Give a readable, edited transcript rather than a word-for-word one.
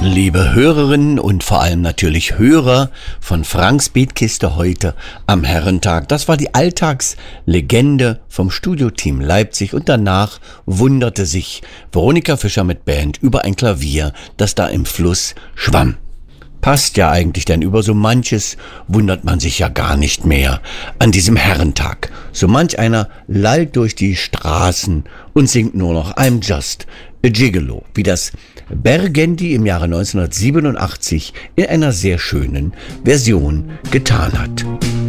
Liebe Hörerinnen und vor allem natürlich Hörer von Franks Beatkiste heute am Herrentag. Das war die Alltagslegende vom Studioteam Leipzig und danach wunderte sich Veronika Fischer mit Band über ein Klavier, das da im Fluss schwamm. Passt ja eigentlich, denn über so manches wundert man sich ja gar nicht mehr an diesem Herrentag. So manch einer lallt durch die Straßen und singt nur noch I'm just a Gigolo, wie das Bergendi im Jahre 1987 in einer sehr schönen Version getan hat.